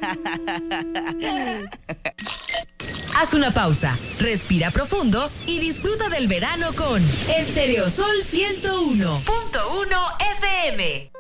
Haz una pausa, respira profundo y disfruta del verano con Estereosol 101.1 FM.